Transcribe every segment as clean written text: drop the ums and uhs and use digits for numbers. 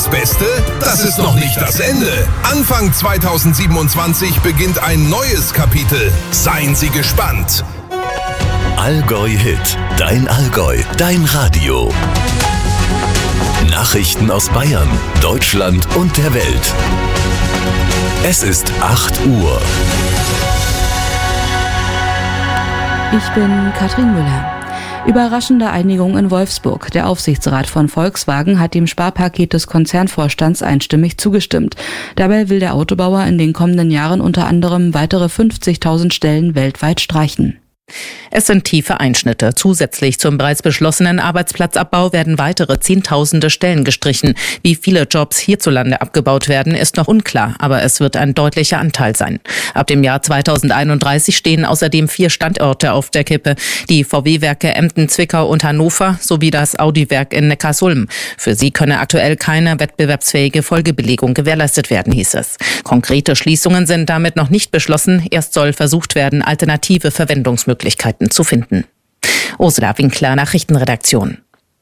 das Beste? Das ist noch nicht das Ende. Anfang 2027 beginnt ein neues Kapitel. Seien Sie gespannt. Allgäu Hit. Dein Allgäu. Dein Radio. Nachrichten aus Bayern, Deutschland und der Welt. Es ist 8 Uhr. Ich bin Katrin Müller. Überraschende Einigung in Wolfsburg. Der Aufsichtsrat von Volkswagen hat dem Sparpaket des Konzernvorstands einstimmig zugestimmt. Dabei will der Autobauer in den kommenden Jahren unter anderem weitere 50.000 Stellen weltweit streichen. Es sind tiefe Einschnitte. Zusätzlich zum bereits beschlossenen Arbeitsplatzabbau werden weitere Zehntausende Stellen gestrichen. Wie viele Jobs hierzulande abgebaut werden, ist noch unklar, aber es wird ein deutlicher Anteil sein. Ab dem Jahr 2031 stehen außerdem 4 Standorte auf der Kippe. Die VW-Werke Emden, Zwickau und Hannover sowie das Audi-Werk in Neckarsulm. Für sie könne aktuell keine wettbewerbsfähige Folgebelegung gewährleistet werden, hieß es. Konkrete Schließungen sind damit noch nicht beschlossen. Erst soll versucht werden, alternative Verwendungsmöglichkeiten zu finden. Ursula Winkler, Nachrichtenredaktion.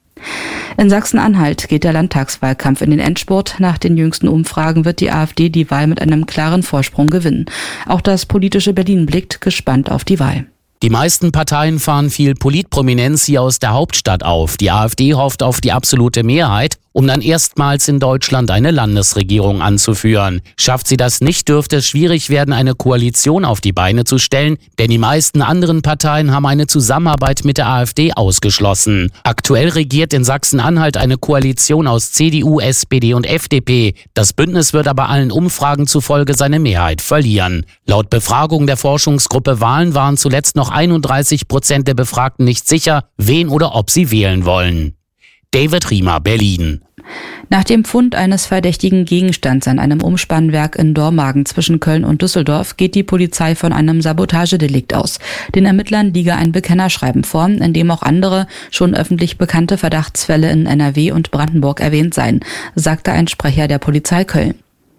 In Sachsen-Anhalt geht der Landtagswahlkampf in den Endspurt. Nach den jüngsten Umfragen wird die AfD die Wahl mit einem klaren Vorsprung gewinnen. Auch das politische Berlin blickt gespannt auf die Wahl. Die meisten Parteien fahren viel Politprominenz hier aus der Hauptstadt auf. Die AfD hofft auf die absolute Mehrheit, um dann erstmals in Deutschland eine Landesregierung anzuführen. Schafft sie das nicht, dürfte es schwierig werden, eine Koalition auf die Beine zu stellen, denn die meisten anderen Parteien haben eine Zusammenarbeit mit der AfD ausgeschlossen. Aktuell regiert in Sachsen-Anhalt eine Koalition aus CDU, SPD und FDP. Das Bündnis wird aber allen Umfragen zufolge seine Mehrheit verlieren. Laut Befragung der Forschungsgruppe Wahlen waren zuletzt noch 31% der Befragten nicht sicher, wen oder ob sie wählen wollen. David Riemer, Berlin. Nach dem Fund eines verdächtigen Gegenstands an einem Umspannwerk in Dormagen zwischen Köln und Düsseldorf geht die Polizei von einem Sabotagedelikt aus. Den Ermittlern liege ein Bekennerschreiben vor, in dem auch andere, schon öffentlich bekannte Verdachtsfälle in NRW und Brandenburg erwähnt seien, sagte ein Sprecher der Polizei Köln.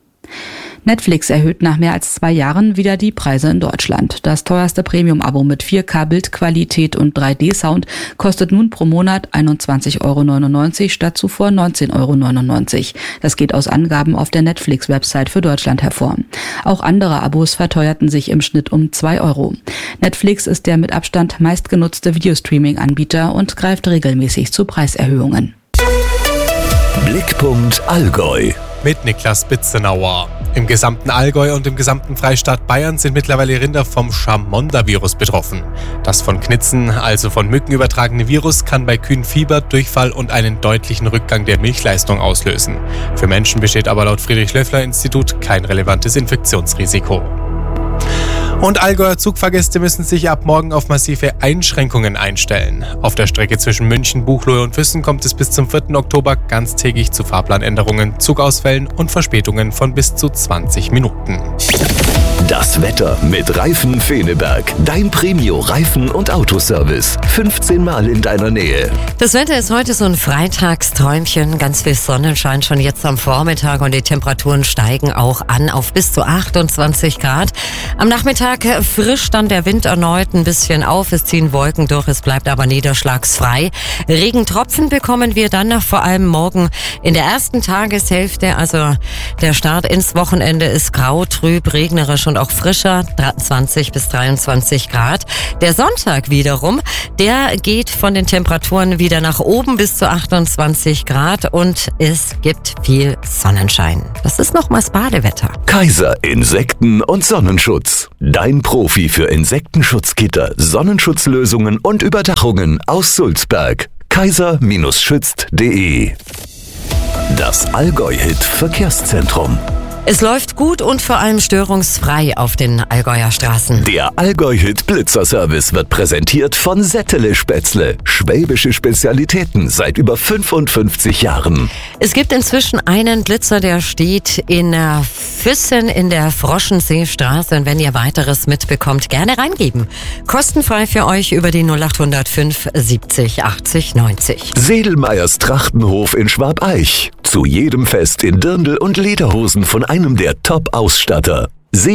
Netflix erhöht nach mehr als 2 Jahren wieder die Preise in Deutschland. Das teuerste Premium-Abo mit 4K-Bildqualität und 3D-Sound kostet nun pro Monat 21,99 € statt zuvor 19,99 €. Das geht aus Angaben auf der Netflix-Website für Deutschland hervor. Auch andere Abos verteuerten sich im Schnitt um 2 €. Netflix ist der mit Abstand meistgenutzte Videostreaming-Anbieter und greift regelmäßig zu Preiserhöhungen. Blickpunkt Allgäu. Mit Niklas Bitzenauer. Im gesamten Allgäu und im gesamten Freistaat Bayern sind mittlerweile Rinder vom Chamonda-Virus betroffen. Das von Knitzen, also von Mücken übertragene Virus, kann bei Kühen Fieber, Durchfall und einen deutlichen Rückgang der Milchleistung auslösen. Für Menschen besteht aber laut Friedrich-Löffler-Institut kein relevantes Infektionsrisiko. Und Allgäuer Zugfahrgäste müssen sich ab morgen auf massive Einschränkungen einstellen. Auf der Strecke zwischen München, Buchloe und Füssen kommt es bis zum 4. Oktober ganztägig zu Fahrplanänderungen, Zugausfällen und Verspätungen von bis zu 20 Minuten. Das Wetter mit Reifen Feneberg. Dein Premio-Reifen- und Autoservice. 15 Mal in deiner Nähe. Das Wetter ist heute so ein Freitagsträumchen. Ganz viel Sonnenschein schon jetzt am Vormittag und die Temperaturen steigen auch an auf bis zu 28 Grad. Am Nachmittag frischt dann der Wind erneut ein bisschen auf. Es ziehen Wolken durch, es bleibt aber niederschlagsfrei. Regentropfen bekommen wir dann vor allem morgen in der ersten Tageshälfte. Also der Start ins Wochenende ist grau, trüb, regnerisch und auch frischer, 20 bis 23 Grad. Der Sonntag wiederum, der geht von den Temperaturen wieder nach oben bis zu 28 Grad und es gibt viel Sonnenschein. Das ist nochmals Badewetter. Kaiser Insekten- und Sonnenschutz. Dein Profi für Insektenschutzgitter, Sonnenschutzlösungen und Überdachungen aus Sulzberg. kaiser-schützt.de. Das Allgäu-Hit Verkehrszentrum. Es läuft gut und vor allem störungsfrei auf den Allgäuer Straßen. Der Allgäu-Hit Blitzerservice wird präsentiert von Settele Spätzle. Schwäbische Spezialitäten seit über 55 Jahren. Es gibt inzwischen einen Blitzer, der steht in Füssen in der Froschenseestraße. Und wenn ihr weiteres mitbekommt, gerne reingeben. Kostenfrei für euch über die 0805 70 80 90. Sedelmeyers Trachtenhof in Schwabeich. Zu jedem Fest in Dirndl und Lederhosen von einem der Top-Ausstatter.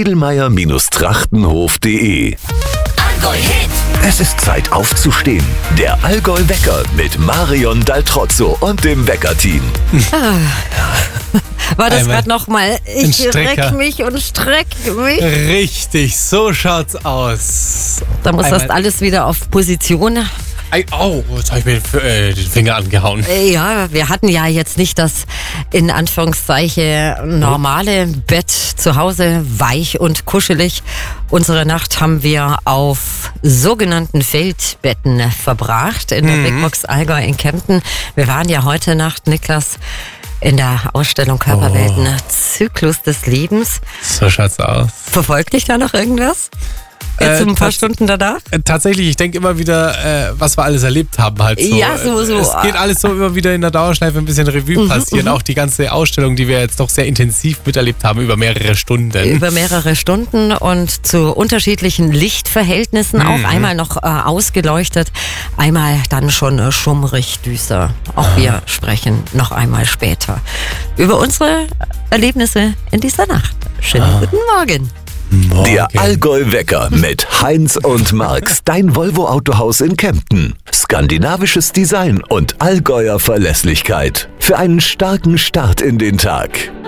Sedelmeyer-Trachtenhof.de. Allgäu Hit. Es ist Zeit aufzustehen. Der Allgäu Wecker mit Marion Daltrozzo und dem Wecker-Team. War das gerade nochmal? Ich reck mich und streck mich. Richtig, so schaut's aus. Da muss das alles wieder auf Position. Jetzt habe ich mir den Finger angehauen. Ja, wir hatten ja jetzt nicht das, in Anführungszeichen, normale Bett zu Hause, weich und kuschelig. Unsere Nacht haben wir auf sogenannten Feldbetten verbracht in der Big Box Allgäu in Kempten. Wir waren ja heute Nacht, Niklas, in der Ausstellung Körperwelten, Zyklus des Lebens. So schaut's aus. Verfolgt dich da noch irgendwas? Jetzt ein paar Stunden danach? Tatsächlich, ich denke immer wieder, was wir alles erlebt haben halt so. Ja, so. Es geht alles so immer wieder in der Dauerschleife ein bisschen Revue passieren. Auch die ganze Ausstellung, die wir jetzt doch sehr intensiv miterlebt haben, über mehrere Stunden. Über mehrere Stunden und zu unterschiedlichen Lichtverhältnissen auch. Einmal noch ausgeleuchtet, einmal dann schon schummrig düster. Auch wir sprechen noch einmal später über unsere Erlebnisse in dieser Nacht. Schönen guten Morgen. Der Allgäu-Wecker mit Heinz und Marx, dein Volvo-Autohaus in Kempten. Skandinavisches Design und Allgäuer Verlässlichkeit. Für einen starken Start in den Tag.